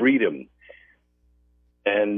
freedom. And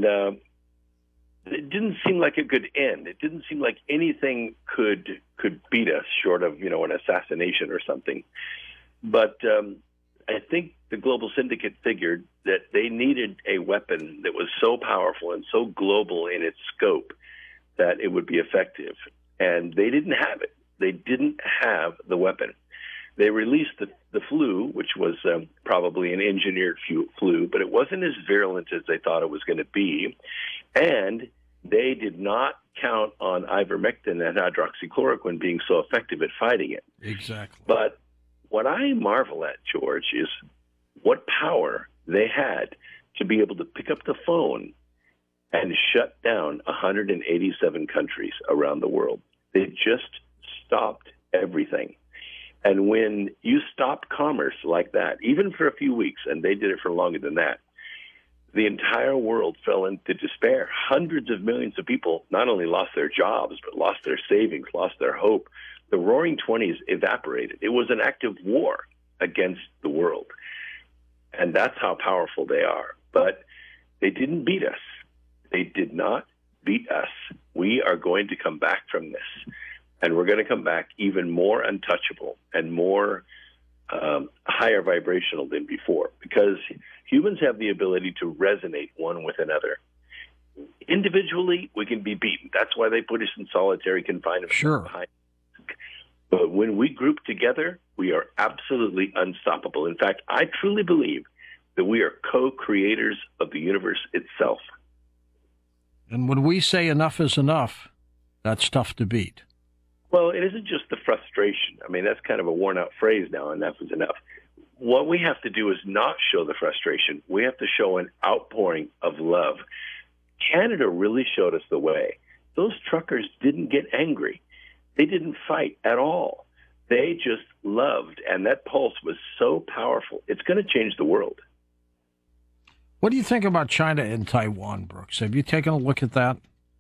it didn't seem like it could end. It didn't seem like anything could beat us short of, an assassination or something. But I think the global syndicate figured that they needed a weapon that was so powerful and so global in its scope that it would be effective. And they didn't have it. They didn't have the weapon. They released the flu, which was probably an engineered flu, but it wasn't as virulent as they thought it was going to be. And they did not count on ivermectin and hydroxychloroquine being so effective at fighting it. Exactly. But what I marvel at, George, is what power they had to be able to pick up the phone and shut down 187 countries around the world. They just stopped everything. And when you stop commerce like that, even for a few weeks, and they did it for longer than that, the entire world fell into despair. Hundreds of millions of people not only lost their jobs, but lost their savings, lost their hope. The Roaring Twenties evaporated. It was an act of war against the world. And that's how powerful they are. But they didn't beat us. They did not beat us. We are going to come back from this. And we're going to come back even more untouchable and more higher vibrational than before, because humans have the ability to resonate one with another. Individually, we can be beaten. That's why they put us in solitary confinement. Sure. But when we group together, we are absolutely unstoppable. In fact, I truly believe that we are co-creators of the universe itself. And when we say enough is enough, that's tough to beat. Well, it isn't just the frustration. I mean, that's kind of a worn-out phrase now, enough is enough. What we have to do is not show the frustration. We have to show an outpouring of love. Canada really showed us the way. Those truckers didn't get angry. They didn't fight at all. They just loved, and that pulse was so powerful. It's going to change the world. What do you think about China and Taiwan, Brooks? Have you taken a look at that?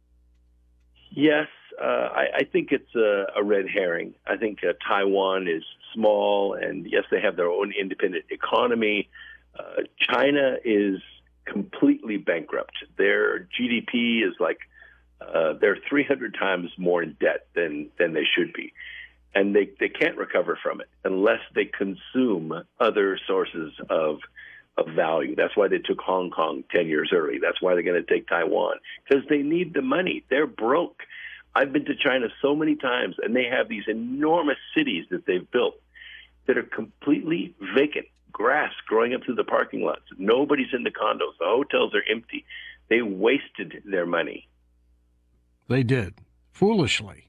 Yes. I think it's a red herring. I think Taiwan is small, and yes, they have their own independent economy. China is completely bankrupt. Their GDP is like they're 300 times more in debt than they should be. And they can't recover from it unless they consume other sources of value. That's why they took Hong Kong 10 years early. That's why they're going to take Taiwan, because they need the money. They're broke. I've been to China so many times, and they have these enormous cities that they've built that are completely vacant, grass growing up through the parking lots. Nobody's in the condos. The hotels are empty. They wasted their money. They did, foolishly.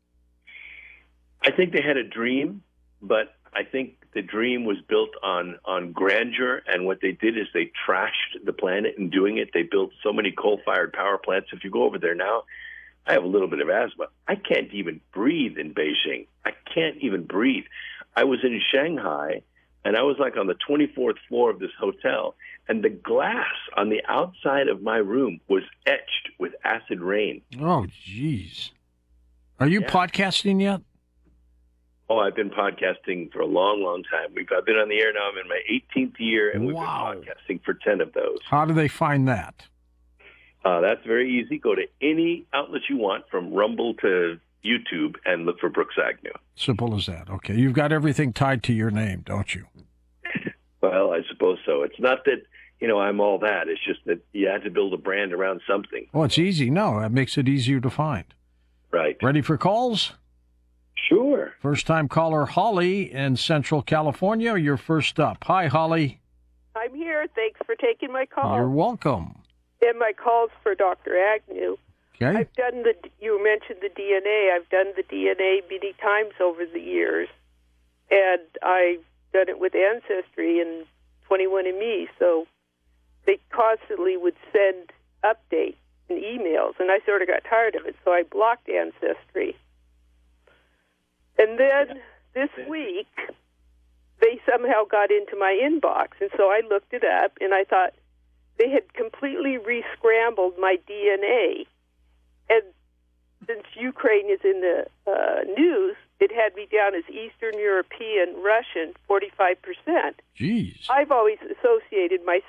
I think they had a dream, but I think the dream was built on grandeur, and what they did is they trashed the planet in doing it. They built so many coal-fired power plants. If you go over there now, I have a little bit of asthma. I can't even breathe in Beijing. I can't even breathe. I was in Shanghai, and I was like on the 24th floor of this hotel, and the glass on the outside of my room was etched with acid rain. Oh, jeez. Are you podcasting yet? Oh, I've been podcasting for a long, long time. I've been on the air now. I'm in my 18th year, and we've been podcasting for 10 of those. How do they find that? That's very easy. Go to any outlet you want, from Rumble to YouTube, and look for Brooks Agnew. Simple as that. Okay. You've got everything tied to your name, don't you? Well, I suppose so. It's not that, I'm all that. It's just that you had to build a brand around something. Oh, it's easy. No, that makes it easier to find. Right. Ready for calls? Sure. First-time caller Holly in Central California. You're first up. Hi, Holly. I'm here. Thanks for taking my call. You're welcome. And my call's for Dr. Agnew. Okay. I've done you mentioned the DNA. I've done the DNA many times over the years. And I've done it with Ancestry and 21andMe. So they constantly would send updates and emails, and I sort of got tired of it. So I blocked Ancestry. And then this week, they somehow got into my inbox. And so I looked it up, and I thought they had completely re-scrambled my DNA. And since Ukraine is in the news, it had me down as Eastern European Russian, 45%. Jeez. I've always associated myself